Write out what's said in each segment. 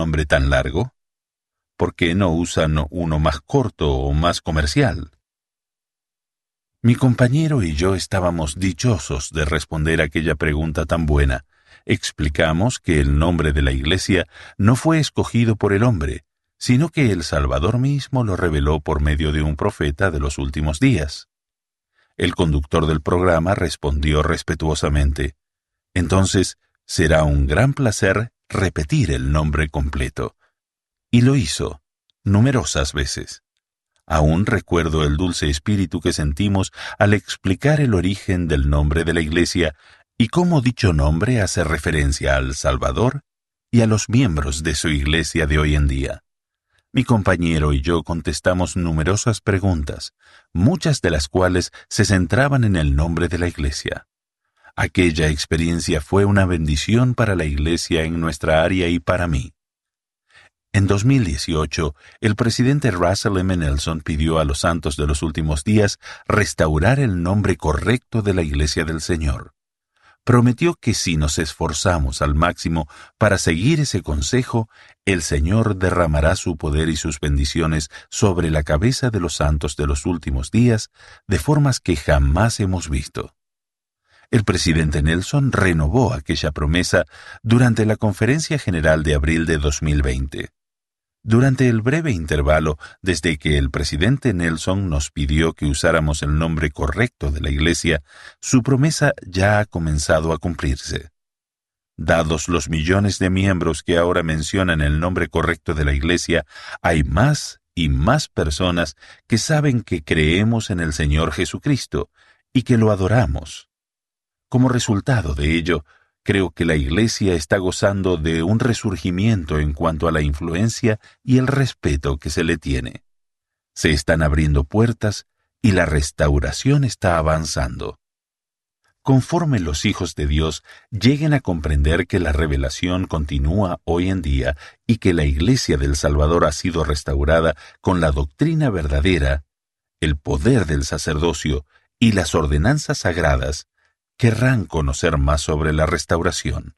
nombre tan largo? ¿Por qué no usan uno más corto o más comercial? Mi compañero y yo estábamos dichosos de responder aquella pregunta tan buena. Explicamos que el nombre de la Iglesia no fue escogido por el hombre, sino que el Salvador mismo lo reveló por medio de un profeta de los últimos días. El conductor del programa respondió respetuosamente: «Entonces, será un gran placer repetir el nombre completo». Y lo hizo, numerosas veces. Aún recuerdo el dulce espíritu que sentimos al explicar el origen del nombre de la Iglesia y cómo dicho nombre hace referencia al Salvador y a los miembros de su Iglesia de hoy en día. Mi compañero y yo contestamos numerosas preguntas, muchas de las cuales se centraban en el nombre de la Iglesia. Aquella experiencia fue una bendición para la Iglesia en nuestra área y para mí. En 2018, el presidente Russell M. Nelson pidió a los santos de los últimos días restaurar el nombre correcto de la Iglesia del Señor. Prometió que si nos esforzamos al máximo para seguir ese consejo, el Señor derramará su poder y sus bendiciones sobre la cabeza de los santos de los últimos días de formas que jamás hemos visto. El presidente Nelson renovó aquella promesa durante la Conferencia General de abril de 2020. Durante el breve intervalo desde que el presidente Nelson nos pidió que usáramos el nombre correcto de la Iglesia, su promesa ya ha comenzado a cumplirse. Dados los millones de miembros que ahora mencionan el nombre correcto de la Iglesia, hay más y más personas que saben que creemos en el Señor Jesucristo y que lo adoramos. Como resultado de ello, creo que la Iglesia está gozando de un resurgimiento en cuanto a la influencia y el respeto que se le tiene. Se están abriendo puertas y la restauración está avanzando. Conforme los hijos de Dios lleguen a comprender que la revelación continúa hoy en día y que la Iglesia del Salvador ha sido restaurada con la doctrina verdadera, el poder del sacerdocio y las ordenanzas sagradas, querrán conocer más sobre la restauración.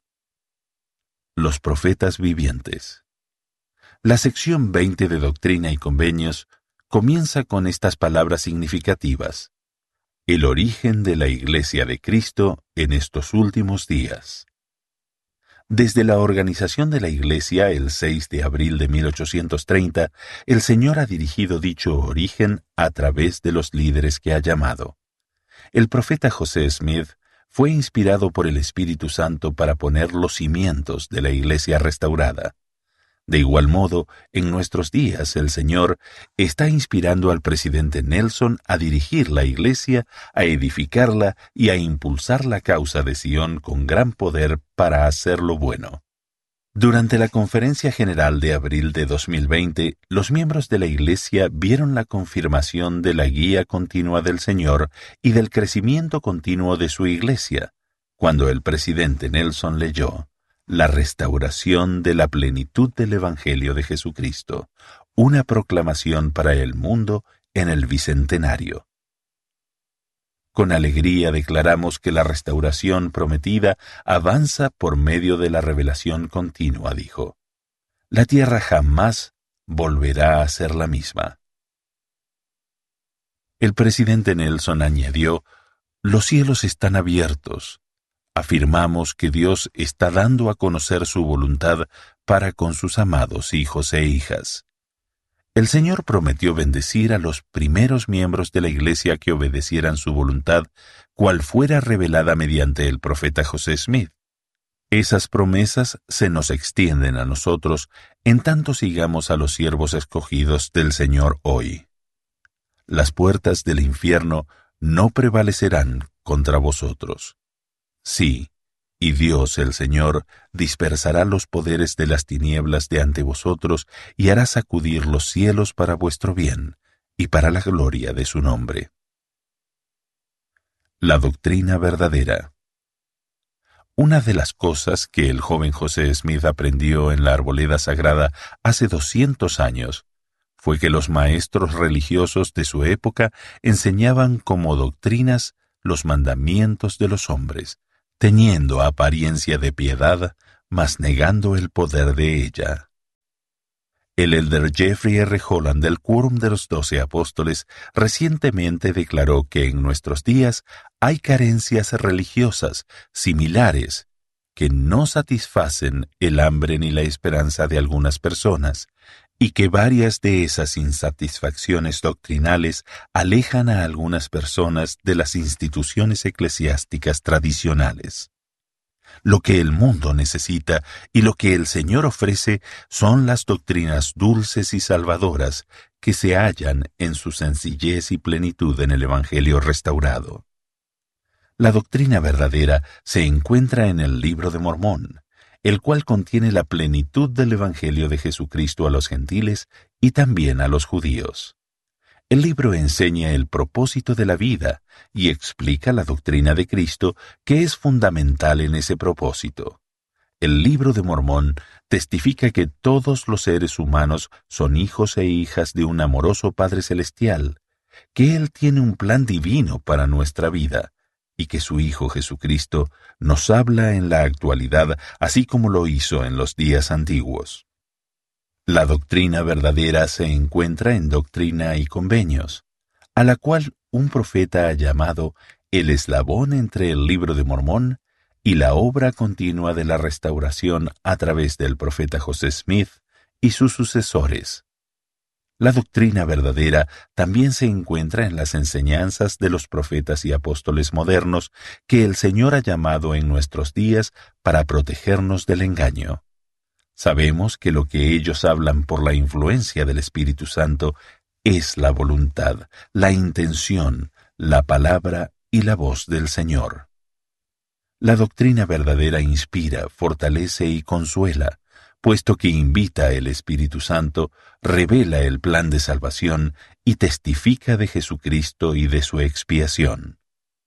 Los profetas vivientes. La sección 20 de Doctrina y Convenios comienza con estas palabras significativas: el origen de la Iglesia de Cristo en estos últimos días. Desde la organización de la Iglesia el 6 de abril de 1830, el Señor ha dirigido dicho origen a través de los líderes que ha llamado. El profeta José Smith fue inspirado por el Espíritu Santo para poner los cimientos de la Iglesia restaurada. De igual modo, en nuestros días el Señor está inspirando al presidente Nelson a dirigir la Iglesia, a edificarla y a impulsar la causa de Sion con gran poder para hacer lo bueno. Durante la Conferencia General de abril de 2020, los miembros de la Iglesia vieron la confirmación de la guía continua del Señor y del crecimiento continuo de su Iglesia, cuando el presidente Nelson leyó la restauración de la plenitud del Evangelio de Jesucristo, una proclamación para el mundo en el Bicentenario. Con alegría declaramos que la restauración prometida avanza por medio de la revelación continua, dijo. La tierra jamás volverá a ser la misma. El presidente Nelson añadió: los cielos están abiertos. Afirmamos que Dios está dando a conocer su voluntad para con sus amados hijos e hijas. El Señor prometió bendecir a los primeros miembros de la Iglesia que obedecieran su voluntad, cual fuera revelada mediante el profeta José Smith. Esas promesas se nos extienden a nosotros en tanto sigamos a los siervos escogidos del Señor hoy. Las puertas del infierno no prevalecerán contra vosotros. Sí, y Dios el Señor dispersará los poderes de las tinieblas de ante vosotros y hará sacudir los cielos para vuestro bien y para la gloria de su nombre. La doctrina verdadera. Una de las cosas que el joven José Smith aprendió en la arboleda sagrada hace 200 años fue que los maestros religiosos de su época enseñaban como doctrinas los mandamientos de los hombres, teniendo apariencia de piedad, mas negando el poder de ella. El elder Jeffrey R. Holland del Quórum de los 12 Apóstoles recientemente declaró que en nuestros días hay carencias religiosas similares que no satisfacen el hambre ni la esperanza de algunas personas, y que varias de esas insatisfacciones doctrinales alejan a algunas personas de las instituciones eclesiásticas tradicionales. Lo que el mundo necesita y lo que el Señor ofrece son las doctrinas dulces y salvadoras que se hallan en su sencillez y plenitud en el Evangelio restaurado. La doctrina verdadera se encuentra en el Libro de Mormón, el cual contiene la plenitud del Evangelio de Jesucristo a los gentiles y también a los judíos. El libro enseña el propósito de la vida y explica la doctrina de Cristo, que es fundamental en ese propósito. El Libro de Mormón testifica que todos los seres humanos son hijos e hijas de un amoroso Padre Celestial, que Él tiene un plan divino para nuestra vida, y que su Hijo Jesucristo nos habla en la actualidad así como lo hizo en los días antiguos. La doctrina verdadera se encuentra en Doctrina y Convenios, a la cual un profeta ha llamado el eslabón entre el Libro de Mormón y la obra continua de la restauración a través del profeta José Smith y sus sucesores. La doctrina verdadera también se encuentra en las enseñanzas de los profetas y apóstoles modernos que el Señor ha llamado en nuestros días para protegernos del engaño. Sabemos que lo que ellos hablan por la influencia del Espíritu Santo es la voluntad, la intención, la palabra y la voz del Señor. La doctrina verdadera inspira, fortalece y consuela, puesto que invita el Espíritu Santo, revela el plan de salvación y testifica de Jesucristo y de su expiación.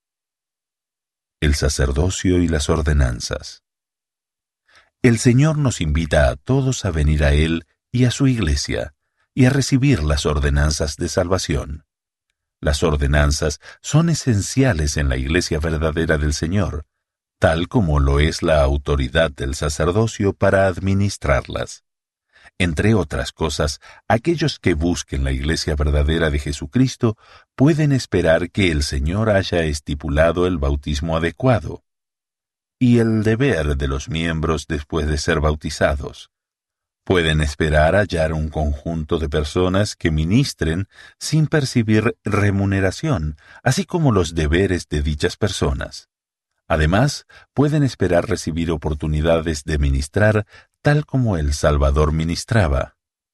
El sacerdocio y las ordenanzas. El Señor nos invita a todos a venir a Él y a su Iglesia, y a recibir las ordenanzas de salvación. Las ordenanzas son esenciales en la Iglesia verdadera del Señor, tal como lo es la autoridad del sacerdocio para administrarlas. Entre otras cosas, aquellos que busquen la Iglesia verdadera de Jesucristo pueden esperar que el Señor haya estipulado el bautismo adecuado y el deber de los miembros después de ser bautizados. Pueden esperar hallar un conjunto de personas que ministren sin percibir remuneración, así como los deberes de dichas personas. Además, pueden esperar recibir oportunidades de ministrar tal como el Salvador ministraba.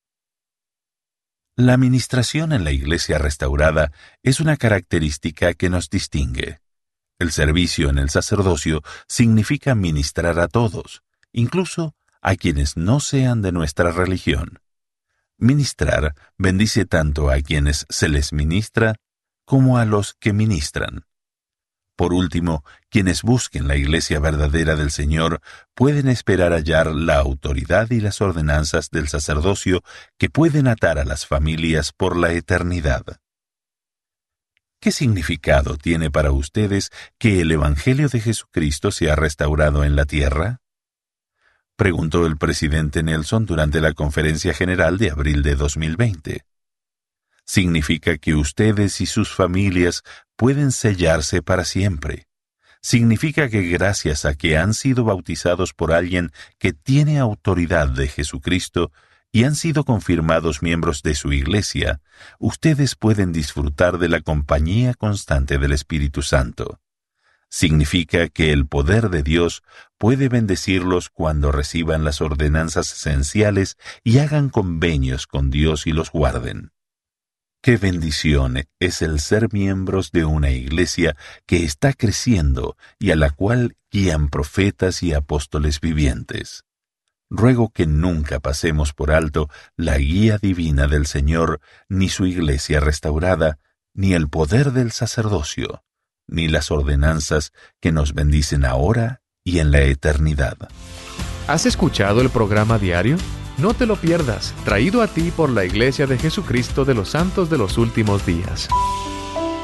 La ministración en la Iglesia restaurada es una característica que nos distingue. El servicio en el sacerdocio significa ministrar a todos, incluso a quienes no sean de nuestra religión. Ministrar bendice tanto a quienes se les ministra como a los que ministran. Por último, quienes busquen la Iglesia verdadera del Señor pueden esperar hallar la autoridad y las ordenanzas del sacerdocio que pueden atar a las familias por la eternidad. ¿Qué significado tiene para ustedes que el Evangelio de Jesucristo sea restaurado en la tierra?, preguntó el presidente Nelson durante la Conferencia General de abril de 2020. Significa que ustedes y sus familias pueden sellarse para siempre. Significa que gracias a que han sido bautizados por alguien que tiene autoridad de Jesucristo y han sido confirmados miembros de su Iglesia, ustedes pueden disfrutar de la compañía constante del Espíritu Santo. Significa que el poder de Dios puede bendecirlos cuando reciban las ordenanzas esenciales y hagan convenios con Dios y los guarden. ¡Qué bendición es el ser miembros de una iglesia que está creciendo y a la cual guían profetas y apóstoles vivientes! Ruego que nunca pasemos por alto la guía divina del Señor, ni su iglesia restaurada, ni el poder del sacerdocio, ni las ordenanzas que nos bendicen ahora y en la eternidad. ¿Has escuchado el programa diario? No te lo pierdas, traído a ti por la Iglesia de Jesucristo de los Santos de los Últimos Días.